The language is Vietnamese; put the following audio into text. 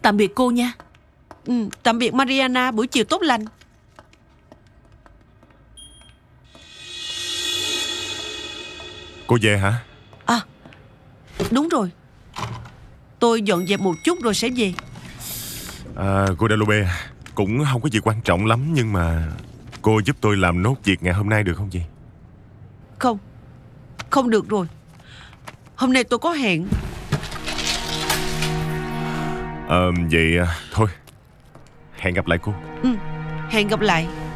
Tạm biệt cô nha. Tạm biệt Mariana, buổi chiều tốt lành. Cô về hả? À, đúng rồi. Tôi dọn dẹp một chút rồi sẽ về. Guadalupe, cũng không có gì quan trọng lắm, nhưng mà cô giúp tôi làm nốt việc ngày hôm nay được không vậy? Không, không được rồi. Hôm nay tôi có hẹn. Vậy thôi, hẹn gặp lại cô. Hẹn gặp lại.